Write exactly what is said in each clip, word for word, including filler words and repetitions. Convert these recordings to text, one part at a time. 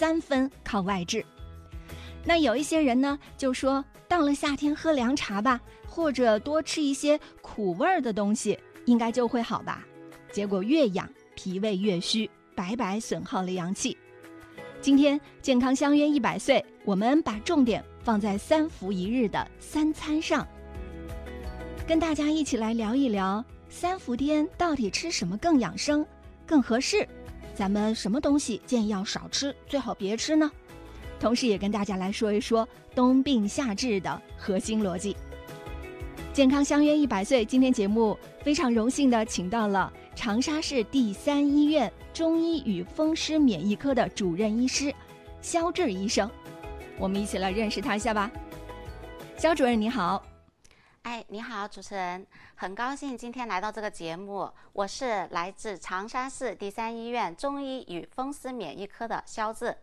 三分靠外治。那有一些人呢就说，到了夏天喝凉茶吧，或者多吃一些苦味的东西，应该就会好吧。结果越养脾胃越虚，白白损耗了阳气。今天健康相约一百岁，我们把重点放在三伏一日的三餐上，跟大家一起来聊一聊三伏天到底吃什么更养生更合适，咱们什么东西建议要少吃，最好别吃呢？同时也跟大家来说一说冬病夏治的核心逻辑。健康相约一百岁，今天节目非常荣幸的请到了长沙市第三医院中医与风湿免疫科的主任医师肖志医生，我们一起来认识他一下吧。肖主任你好。 哎，你好，主持人，很高兴今天来到这个节目。我是来自长沙市第三医院中医与风湿免疫科的肖志。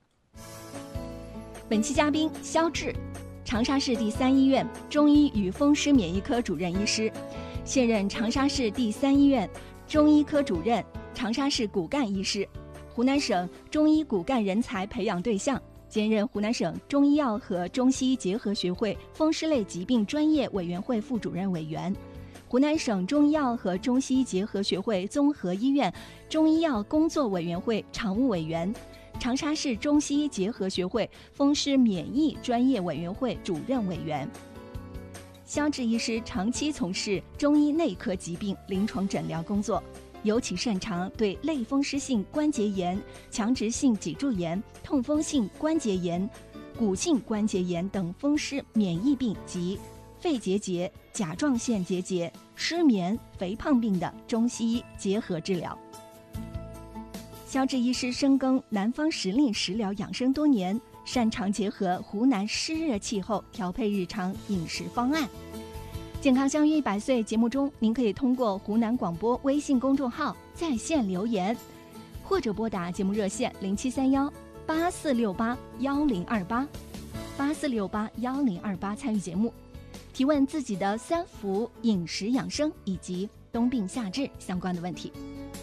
本期嘉宾肖志，长沙市第三医院中医与风湿免疫科主任医师，现任长沙市第三医院中医科主任，长沙市骨干医师，湖南省中医骨干人才培养对象，兼任湖南省中医药和中西医结合学会风湿类疾病专业委员会副主任委员，湖南省中医药和中西医结合学会综合医院中医药工作委员会常务委员，长沙市中西医结合学会风湿免疫专业委员会主任委员。肖志医师长期从事中医内科疾病临床诊疗工作，尤其擅长对类风湿性关节炎、强直性脊柱炎、痛风性关节炎、骨性关节炎等风湿免疫病及肺结节、甲状腺结节、失眠、肥胖病的中西医结合治疗。肖志医师深耕南方时令食疗养生多年，擅长结合湖南湿热气候调配日常饮食方案。健康相约一百岁节目中，您可以通过湖南广播微信公众号在线留言，或者拨打节目热线零七三幺八四六八幺零二八八四六八幺零二八参与节目，提问自己的三伏饮食养生以及冬病夏治相关的问题。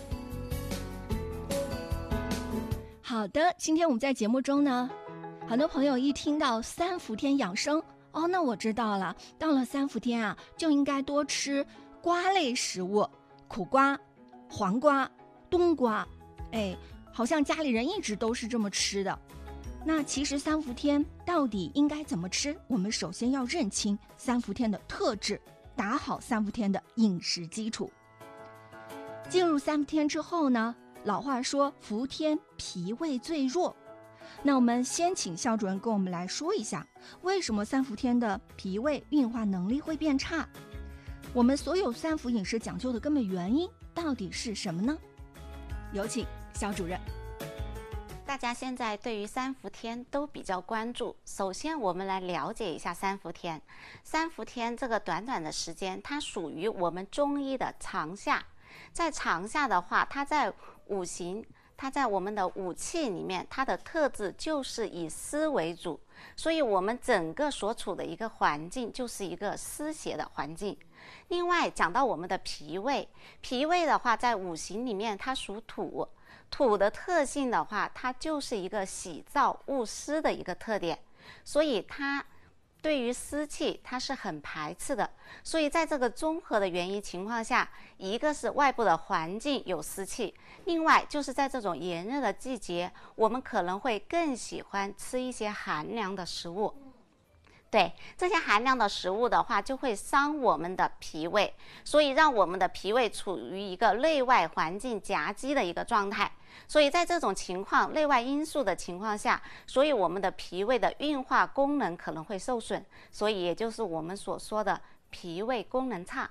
好的，今天我们在节目中呢，很多朋友一听到三伏天养生，哦，那我知道了，到了三伏天啊，就应该多吃瓜类食物，苦瓜、黄瓜、冬瓜，哎，好像家里人一直都是这么吃的。那其实三伏天到底应该怎么吃？我们首先要认清三伏天的特质，打好三伏天的饮食基础。进入三伏天之后呢，老话说伏天脾胃最弱，那我们先请肖主任跟我们来说一下，为什么三伏天的脾胃运化能力会变差？我们所有三伏饮食讲究的根本原因到底是什么呢？有请肖主任。 大家现在对于三伏天都比较关注，首先我们来了解一下三伏天。三伏天这个短短的时间，它属于我们中医的长夏。在长夏的话，它在五行，它在我们的五气里面，它的特质就是以湿为主，所以我们整个所处的一个环境就是一个湿邪的环境。另外讲到我们的脾胃，脾胃的话在五行里面它属土，土的特性的话，它就是一个喜燥恶湿的一个特点，所以它对于湿气它是很排斥的。所以在这个综合的原因情况下，一个是外部的环境有湿气，另外就是在这种炎热的季节，我们可能会更喜欢吃一些寒凉的食物。对，这些寒凉的食物的话，就会伤我们的脾胃，所以让我们的脾胃处于一个内外环境夹击的一个状态。所以在这种情况，内外因素的情况下，所以我们的脾胃的运化功能可能会受损，所以也就是我们所说的脾胃功能差。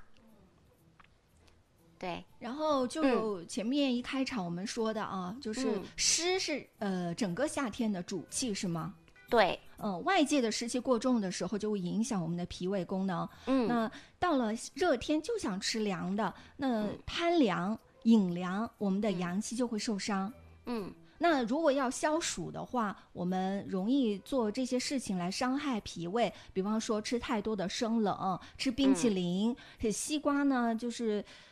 对， 然后就前面一开场我们说的啊，嗯、就是湿是呃整个夏天的主气是吗？ 对， 嗯、呃，外界的湿气过重的时候，就会影响我们的脾胃功能。 嗯， 那到了热天就想吃凉的，那贪凉、饮凉，我们的阳气就会受伤。 嗯， 那如果要消暑的话，我们容易做这些事情来伤害脾胃，比方说吃太多的生冷，吃冰淇淋，嗯、西瓜呢就是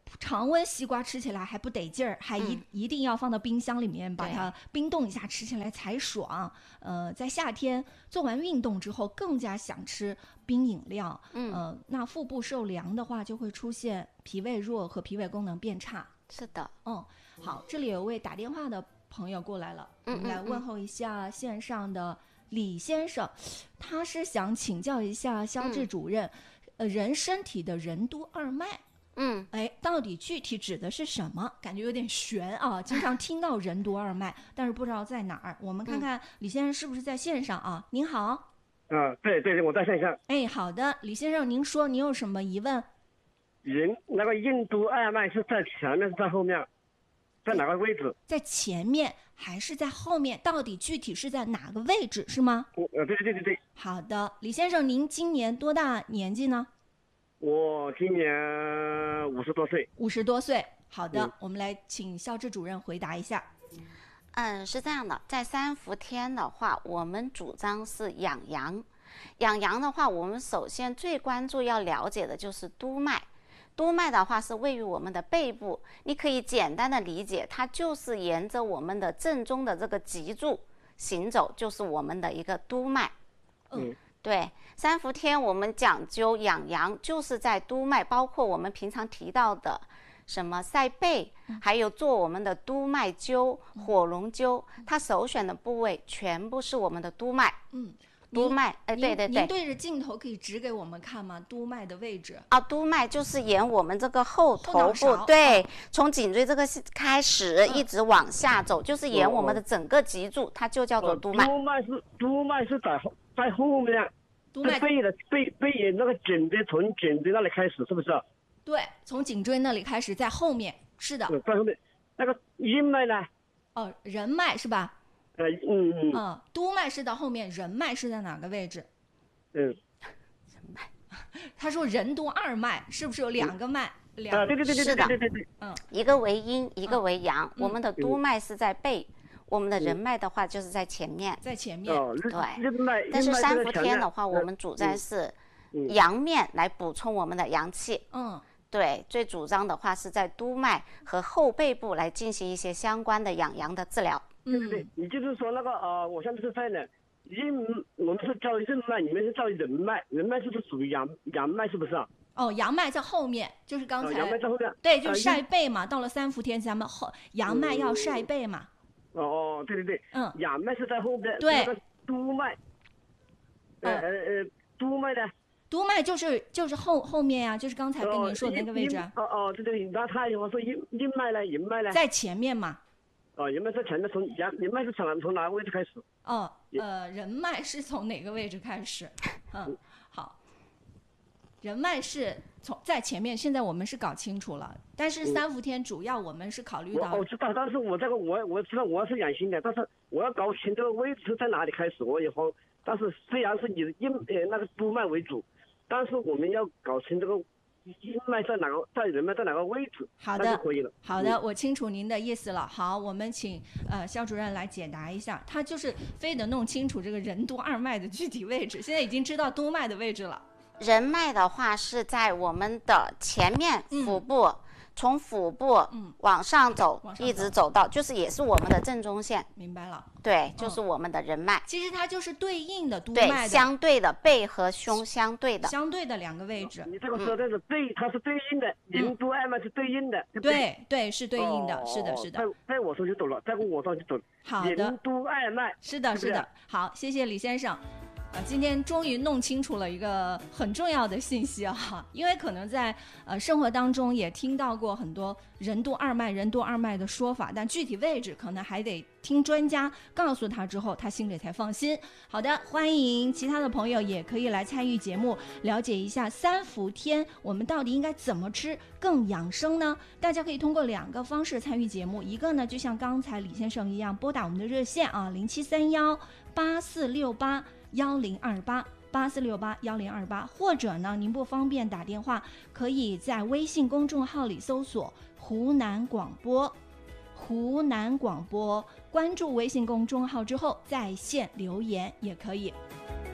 常温西瓜吃起来还不得劲儿，还一、嗯、一定要放到冰箱里面把它冰冻一下，吃起来才爽。呃，在夏天做完运动之后，更加想吃冰饮料。嗯，呃，那腹部受凉的话，就会出现脾胃弱和脾胃功能变差。 是的， 嗯，好，这里有位打电话的朋友过来了，嗯、我们来问候一下线上的李先生，他是想请教一下肖志主任，嗯、呃，人身体的任督二脉。 嗯， 哎，到底具体指的是什么？感觉有点悬啊！经常听到任督二脉，但是不知道在哪儿。我们看看李先生是不是在线上啊？您好。 啊，对对对，我在线上。 哎，好的，李先生，您说您有什么疑问？ 人那个任督二脉是在前面是在后面？在哪个位置？ 在前面还是在后面？到底具体是在哪个位置是吗？ 呃，对对对对。 好的，李先生，您今年多大年纪呢？ 我今年五十多岁。 五十多岁，好的、嗯，我们来请肖志主任回答一下。 嗯，是这样的，在三伏天的话，我们主张是养阳。养阳的话，我们首先最关注要了解的就是督脉。督脉的话是位于我们的背部，你可以简单的理解，它就是沿着我们的正中的这个脊柱行走，就是我们的一个督脉。 嗯。 对，三伏天我们讲究养阳，就是在督脉，包括我们平常提到的什么晒背，还有做我们的督脉灸、火龙灸，它首选的部位全部是我们的督脉。 嗯， 督脉，哎，对对对。 您对着镜头可以指给我们看吗？督脉的位置啊，督脉就是沿我们这个后头部，对，嗯、从颈椎这个开始、嗯、一直往下走，就是沿我们的整个脊柱，它就叫做督脉。 督脉是督脉是在后。在后面，在背的背背沿那个颈椎，从颈椎那里开始，是不是？ 对，从颈椎那里开始，在后面，是的。 在后面，那个任脉呢？ 哦，任脉是吧？ 呃，嗯嗯。 嗯，督脉是到后面，任脉是在哪个位置？ 嗯。 任脉。 他说任督二脉，是不是有两个脉？ 嗯、两个。啊，对对对对对对对对。 嗯， 一个为阴，一个为阳。嗯、我们的督脉是在背。嗯，我们的任脉的话就是在前面， 在前面， 哦、 对。但是三伏天的话，我们主张是阳面来补充我们的阳气。 嗯， 对，最主张的话是在督脉和后背部来进行一些相关的养阳的治疗。 对对对，你就是说那个呃，我现在是在呢，任我们是叫任脉，你们是叫任脉，任脉是不是属于阳阳脉，是不是啊？ 哦，阳脉在后面，就是刚才、 哦、阳脉在后面， 对，就是晒背嘛。呃、到了三伏天，咱们后阳脉要晒背嘛。 哦哦，对对对， 嗯， 阳脉是在后边， 对， 那个督脉，呃呃呃，督脉呢？ 督脉就是就是后后面呀、啊，就是刚才跟您说的那个位置。 哦哦，对对，那他我说任任脉呢，任脉呢？ 在前面嘛。 哦，任脉在前面，从阳任脉是从从哪个位置开始？ 哦，呃，任脉是从哪个位置开始？嗯，好。任脉是从在前面，现在我们是搞清楚了，但是三伏天主要我们是考虑到。 我我知道，但是我这个我我知道我是养心的，但是我要搞清这个位置是在哪里开始，我也慌。但是虽然是以任呃那个督脉为主，但是我们要搞清这个任脉在哪个，在任脉在哪个位置， 好的， 那就可以了。 好的，我清楚您的意思了。好，我们请呃肖主任来解答一下，他就是非得弄清楚这个任督二脉的具体位置，现在已经知道督脉的位置了。 任脉的话是在我们的前面腹部，嗯、从腹部往上走，嗯、一直走到，就是也是我们的正中线。 明白了。 对，就是我们的任脉。 嗯、其实它就是对应的督脉的， 对，相对的背和胸相对的， 相对的两个位置。 你这个说的是对，它是对应的，任督二脉是对应的。 对对, 对，是对应的，哦、是的，是的。 在我说就懂了，在我说就懂了。 好的。 任督二脉。 是的，是的。好，谢谢李先生。啊，今天终于弄清楚了一个很重要的信息啊！因为可能在呃生活当中也听到过很多任督二脉、任督二脉的说法，但具体位置可能还得听专家告诉他之后，他心里才放心。好的，欢迎其他的朋友也可以来参与节目，了解一下三伏天我们到底应该怎么吃更养生呢？大家可以通过两个方式参与节目，一个呢就像刚才李先生一样，拨打我们的热线啊，零七三幺八四六八。幺零二八八四六八幺零二八，或者呢，您不方便打电话，可以在微信公众号里搜索“湖南广播”，湖南广播，关注微信公众号之后在线留言也可以。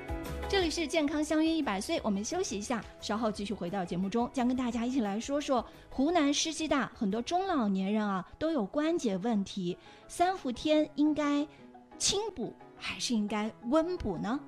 这里是健康相约一百岁，我们休息一下，稍后继续回到节目中，将跟大家一起来说说湖南湿气大，很多中老年人啊都有关节问题，三伏天应该清补还是应该温补呢？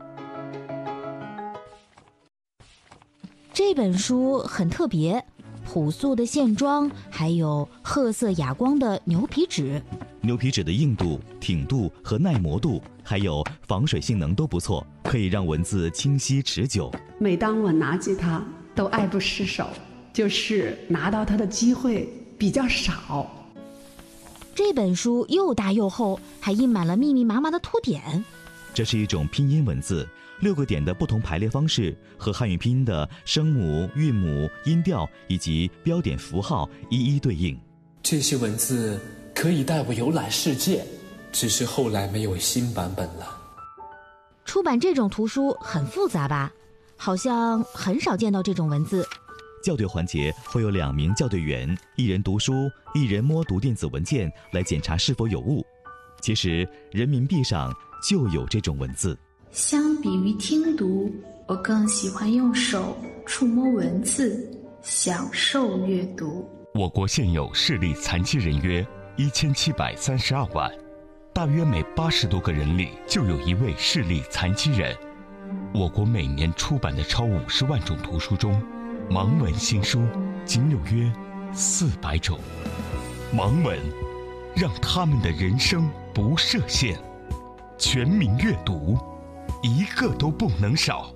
这本书很特别，朴素的线装，还有褐色哑光的牛皮纸。 牛皮纸的硬度、挺度和耐磨度，还有防水性能都不错，可以让文字清晰持久。 每当我拿起它，都爱不释手，就是拿到它的机会比较少。 这本书又大又厚，还印满了密密麻麻的凸点。 这是一种拼音文字，六个点的不同排列方式和汉语拼音的声母、韵母、音调以及标点符号一一对应。 这些文字可以带我游览世界，只是后来没有新版本了。 出版这种图书很复杂吧？好像很少见到这种文字。 校对环节会有两名校对员，一人读书，一人摸读电子文件来检查是否有误。其实人民币上就有这种文字。 相比于听读，我更喜欢用手触摸文字，享受阅读。 我国现有视力残疾人约一千七百三十二万，大约每八十多个人里就有一位视力残疾人。我国每年出版的超五十万种图书中，盲文新书仅有约四百种。盲文让他们的人生不设限，全民阅读，一个都不能少。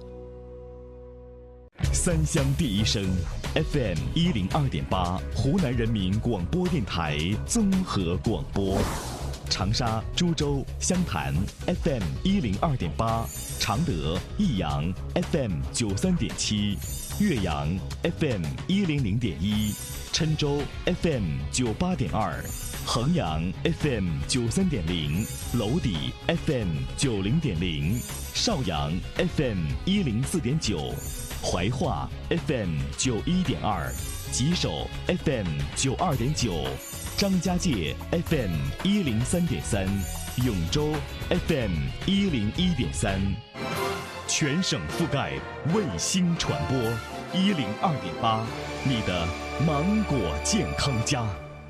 三乡第一声 F M 一零二点八，湖南人民广播电台综合广播。长沙、株洲、湘潭 F M 一零二点八，常德、益阳 F M 九三点七，岳阳 F M 一零零点一，郴州 F M 九八点二，衡阳 F M 九三点零，娄底 F M 九零点零，邵阳 F M 一零四点九，怀化 F M 九一点二，吉首 F M 九二点九，张家界 F M 一零三点三，永州 F M 一零一点三，全省覆盖卫星传播一零二点八，你的芒果健康家。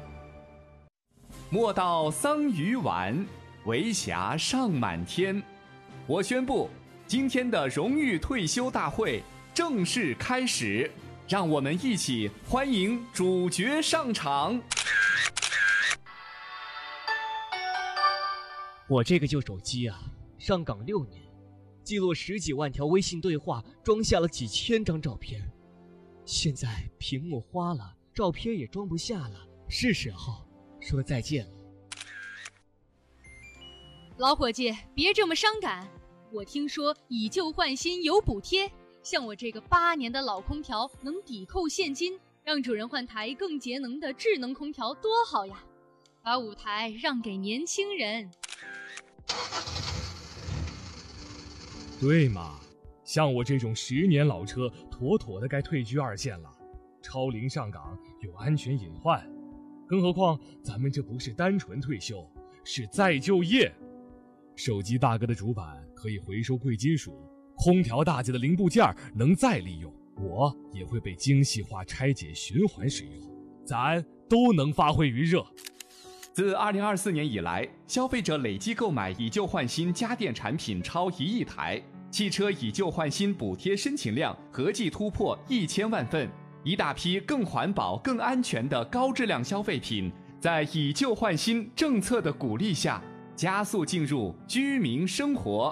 莫道桑榆晚，为霞尚满天。我宣布，今天的荣誉退休大会正式开始，让我们一起欢迎主角上场。 我这个旧手机啊，上岗六年，记录十几万条微信对话，装下了几千张照片。现在屏幕花了，照片也装不下了，是时候说再见了。 老伙计，别这么伤感。我听说以旧换新有补贴，像我这个八年的老空调能抵扣现金，让主人换台更节能的智能空调多好呀！把舞台让给年轻人。 对嘛，像我这种十年老车，妥妥的该退居二线了。超龄上岗有安全隐患，更何况咱们这不是单纯退休，是再就业。手机大哥的主板可以回收贵金属，空调大姐的零部件能再利用，我也会被精细化拆解循环使用，咱都能发挥余热。 自二零二四年以来，消费者累计购买以旧换新家电产品超一亿台，汽车以旧换新补贴申请量合计突破一千万份，一大批更环保、更安全的高质量消费品，在以旧换新政策的鼓励下，加速进入居民生活。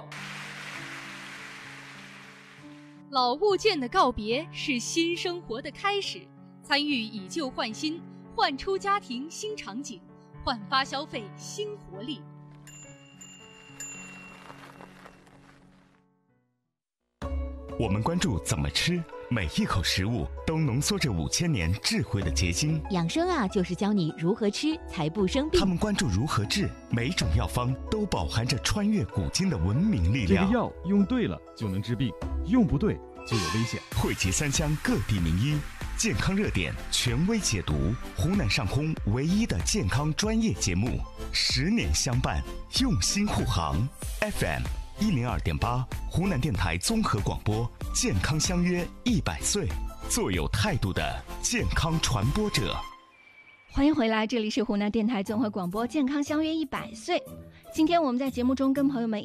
老物件的告别是新生活的开始，参与以旧换新，焕出家庭新场景，焕发消费新活力。 我们关注怎么吃，每一口食物都浓缩着五千年智慧的结晶。 养生啊，就是教你如何吃才不生病。 他们关注如何治，每种药方都饱含着穿越古今的文明力量。 这个药用对了就能治病，用不对就有危险。 汇集三乡各地名医，健康热点权威解读，湖南上空唯一的健康专业节目，十年相伴，用心护航。F M 一零二点八，湖南电台综合广播，健康相约一百岁，做有态度的健康传播者。 欢迎回来，这里是湖南电台综合广播，健康相约一百岁。今天我们在节目中跟朋友们